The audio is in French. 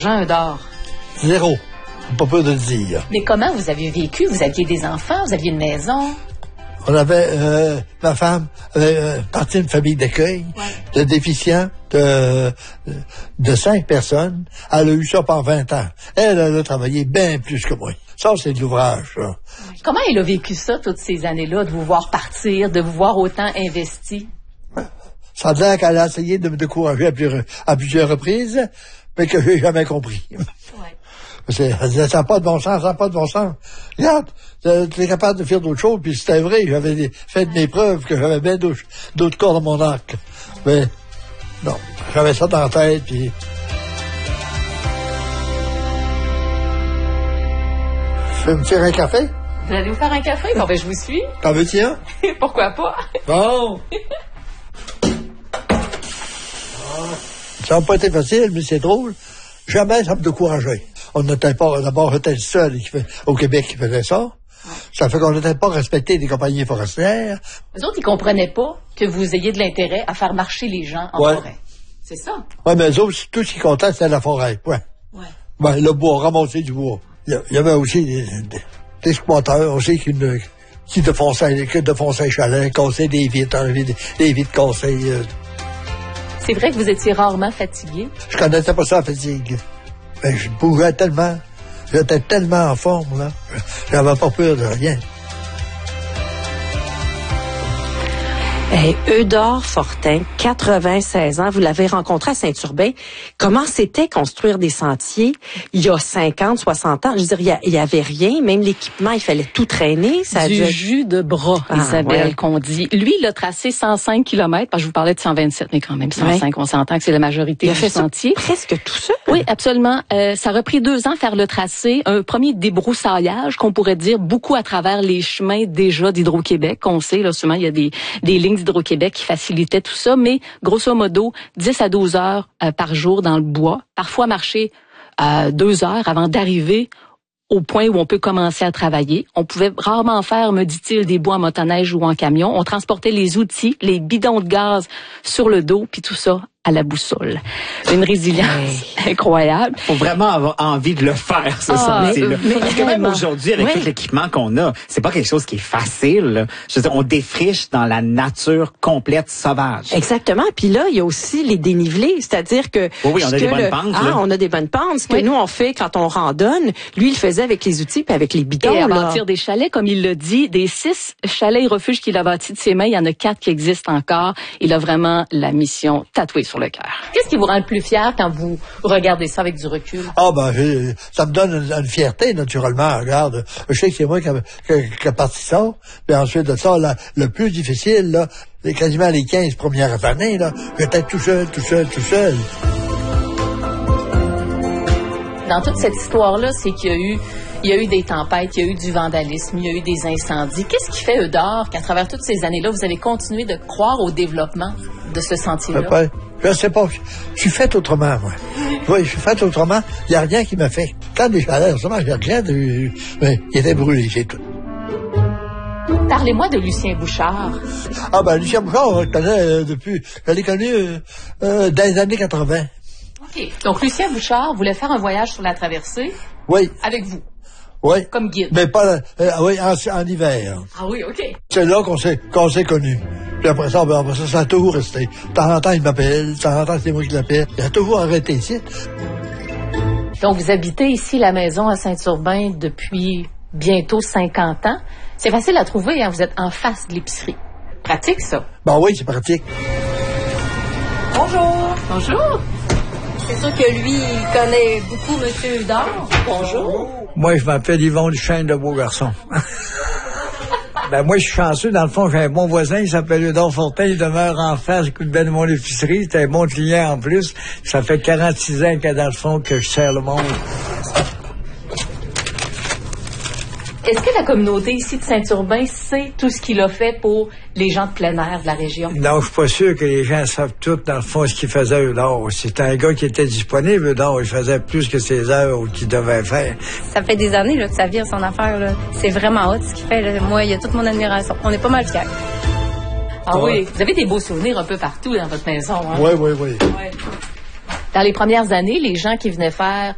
Jean Eudard. Zéro. Pas peu de le dire. Mais comment vous aviez vécu? Vous aviez des enfants, vous aviez une maison? On avait, ma femme avait parti d'une famille d'accueil de déficients de 5 personnes. Elle a eu ça pendant 20 ans. Elle a travaillé bien plus que moi. Ça, c'est de l'ouvrage, ça. Comment elle a vécu ça, toutes ces années-là, de vous voir partir, de vous voir autant investi? Ça a l'air qu'elle a essayé de me décourager à plusieurs reprises, mais que j'ai jamais compris. Elle disait, ça n'a pas de bon sens, ça n'a pas de bon sens. Regarde, tu es capable de faire d'autres choses, puis c'était vrai, j'avais fait mes preuves que j'avais bien d'autres corps dans mon arc. Mais, non, j'avais ça dans la tête, puis... Je vais me faire un café? Vous allez vous faire un café? Bon, ben, je vous suis. T'en veux-tu un? Pourquoi pas? Bon! Ça n'a pas été facile, mais c'est drôle. Jamais ça me décourageait. On n'était pas, d'abord, j'étais le seul au Québec qui faisait ça. Ça fait qu'on n'était pas respecté des compagnies forestières. Les autres, ils comprenaient pas que vous ayez de l'intérêt à faire marcher les gens en forêt. C'est ça? Oui, mais eux autres, tout ce qui comptait, c'était la forêt. Le bois, ramasser du bois. Il y avait aussi des squatteurs aussi qui défonçaient les chalets, cassaient des vitres, des vitres cassées. C'est vrai que vous étiez rarement fatigué? Je connaissais pas ça, la fatigue. Mais je bougeais tellement. J'étais tellement en forme, là. J'avais pas peur de rien. Eudard Fortin, 96 ans, vous l'avez rencontré à Saint-Urbain. Comment c'était construire des sentiers il y a 50, 60 ans? Je veux dire, il y avait rien, même l'équipement, il fallait tout traîner. Ça jus de bras, Isabelle, qu'on dit. Lui, il a tracé 105 km, parce que je vous parlais de 127, mais quand même 105, on s'entend que c'est la majorité du sentier. Presque tout ça? Oui, absolument. Ça a repris 2 ans faire le tracé. Un premier débroussaillage, qu'on pourrait dire, beaucoup à travers les chemins déjà d'Hydro-Québec, qu'on sait, là, souvent, il y a des lignes d'Hydro-Québec qui facilitait tout ça, mais grosso modo, 10 à 12 heures par jour dans le bois, parfois marcher 2 heures avant d'arriver au point où on peut commencer à travailler. On pouvait rarement faire, me dit-il, des bois en motoneige ou en camion. On transportait les outils, les bidons de gaz sur le dos, puis tout ça à la boussole. Une résilience incroyable. Faut vraiment avoir envie de le faire, ce sentier-là. Parce que même aujourd'hui, avec tout l'équipement qu'on a, c'est pas quelque chose qui est facile, là. Je veux dire, on défriche dans la nature complète, sauvage. Exactement. Puis là, il y a aussi les dénivelés, c'est-à-dire que... Oui, on a des bonnes pentes. On a des bonnes pentes. Ce que nous, on fait quand on randonne, lui, il le faisait avec les outils puis avec les bidons. Et à bâtir des chalets, comme il l'a dit, des 6 chalets et refuges qu'il a bâtis de ses mains, il y en a 4 qui existent encore. Il a vraiment la mission tatouée sur le cœur. Qu'est-ce qui vous rend le plus fier quand vous regardez ça avec du recul? Ça me donne une fierté, naturellement. Regarde, je sais que c'est moi qui a parti ça. Puis ensuite de ça, là, le plus difficile, là, quasiment les 15 premières années, là, j'étais tout seul. Dans toute cette histoire-là, c'est qu'il y a eu des tempêtes, il y a eu du vandalisme, il y a eu des incendies. Qu'est-ce qui fait, Eudard, qu'à travers toutes ces années-là, vous avez continué de croire au développement de ce sentier-là? Je sais pas. Je suis fait autrement, moi. Oui, je suis fait autrement. Il n'y a rien qui m'a fait. Quand des chalets, justement, il y a rien mais il était brûlé, c'est tout. Parlez-moi de Lucien Bouchard. Lucien Bouchard, je l'ai connu dans les années 80. OK. Donc, Lucien Bouchard voulait faire un voyage sur la traversée. Oui. Avec vous. Oui. Comme guide. Mais pas, en hiver. Ah oui, OK. C'est là qu'on s'est connus. Puis après ça, ça a toujours resté. De temps en temps, il m'appelle. De temps en temps, c'est moi qui l'appelle. Il a toujours arrêté ici. Donc, vous habitez ici, la maison à Saint-Urbain, depuis bientôt 50 ans. C'est facile à trouver, hein? Vous êtes en face de l'épicerie. Pratique, ça? Oui, c'est pratique. Bonjour. Bonjour. C'est sûr que lui, il connaît beaucoup M. Eudard. Bonjour. Moi, je m'appelle Yvon Duchesne de Beaugarçon. Moi, je suis chanceux. Dans le fond, j'ai un bon voisin, il s'appelle Eudard Fortin. Il demeure en face, écoute bien de mon épicerie. C'est un bon client en plus. Ça fait 46 ans que, dans le fond, que je sers le monde. Est-ce que la communauté ici de Saint-Urbain sait tout ce qu'il a fait pour les gens de plein air de la région? Non, je suis pas sûr que les gens savent tout, dans le fond, ce qu'il faisait Eudard. C'était un gars qui était disponible, Eudard. Il faisait plus que ses heures qu'il devait faire. Ça fait des années là, que ça vire son affaire. Là. C'est vraiment hot ce qu'il fait. Là. Moi, il y a toute mon admiration. On est pas mal fiers. Ah oui, vous avez des beaux souvenirs un peu partout dans votre maison. Hein? Oui. Ouais. Dans les premières années, les gens qui venaient faire